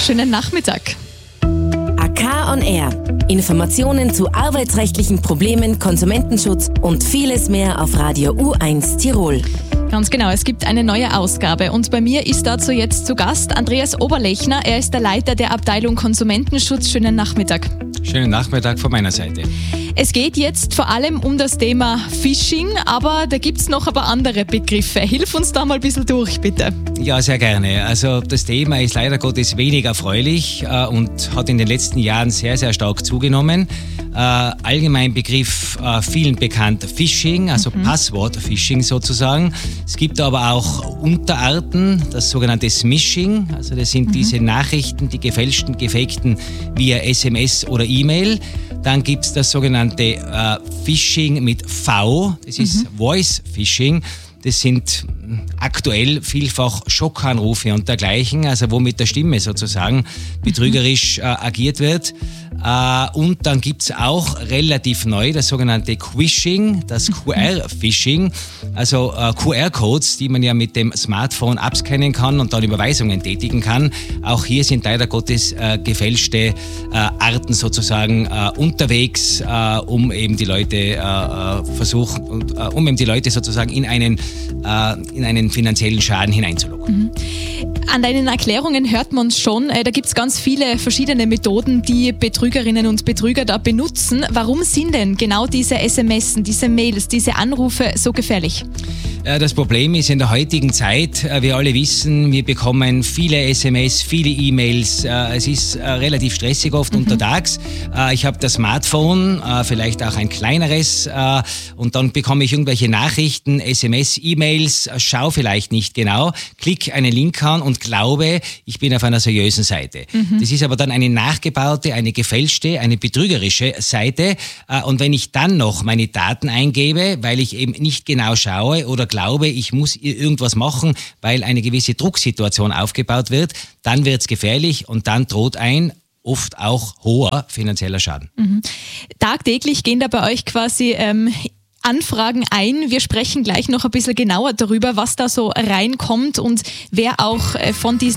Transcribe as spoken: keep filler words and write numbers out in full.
schönen Nachmittag. A K on Air. Informationen zu arbeitsrechtlichen Problemen, Konsumentenschutz und vieles mehr auf Radio U eins Tirol. Ganz genau, es gibt eine neue Ausgabe und bei mir ist dazu jetzt zu Gast Andreas Oberlechner. Er ist der Leiter der Abteilung Konsumentenschutz. Schönen Nachmittag. Schönen Nachmittag von meiner Seite. Es geht jetzt vor allem um das Thema Phishing, aber da gibt es noch ein paar andere Begriffe. Hilf uns da mal ein bisschen durch, bitte. Ja, sehr gerne. Also das Thema ist leider Gottes wenig erfreulich äh, und hat in den letzten Jahren sehr, sehr stark zugenommen. Äh, allgemein Begriff äh, vielen bekannt Phishing, also mhm. Passwort-Phishing sozusagen. Es gibt aber auch Unterarten, das sogenannte Smishing. Also das sind mhm. diese Nachrichten, die gefälschten, gefakten via S M S oder E-Mail. Dann gibt es das sogenannte äh, Phishing mit V, das ist mhm. Voice Phishing. Das sind aktuell vielfach Schockanrufe und dergleichen, also wo mit der Stimme sozusagen betrügerisch äh, agiert wird. Äh, und dann gibt es auch relativ neu das sogenannte Quishing, das Q R-Phishing, also äh, Q R-Codes, die man ja mit dem Smartphone abscannen kann und dann Überweisungen tätigen kann. Auch hier sind leider Gottes äh, gefälschte äh, Arten sozusagen äh, unterwegs, äh, um eben die Leute äh, versuchen, äh, um eben die Leute sozusagen in einen äh, in einen finanziellen Schaden hineinzulocken. Mhm. An deinen Erklärungen hört man es schon, äh, da gibt es ganz viele verschiedene Methoden, die Betrügerinnen und Betrüger da benutzen. Warum sind denn genau diese S M S, diese Mails, diese Anrufe so gefährlich? Das Problem ist in der heutigen Zeit, wir alle wissen, wir bekommen viele S M S, viele E-Mails. Es ist relativ stressig oft mhm. untertags. Ich habe das Smartphone, vielleicht auch ein kleineres, und dann bekomme ich irgendwelche Nachrichten, S M S, E-Mails, schaue vielleicht nicht genau, klicke einen Link an und glaube, ich bin auf einer seriösen Seite. Mhm. Das ist aber dann eine nachgebaute, eine gefälschte, eine betrügerische Seite. Und wenn ich dann noch meine Daten eingebe, weil ich eben nicht genau schaue oder glaube, ich muss irgendwas machen, weil eine gewisse Drucksituation aufgebaut wird, dann wird es gefährlich und dann droht ein oft auch hoher finanzieller Schaden. Mhm. Tagtäglich gehen da bei euch quasi ähm, Anfragen ein. Wir sprechen gleich noch ein bisschen genauer darüber, was da so reinkommt und wer auch äh, von diesen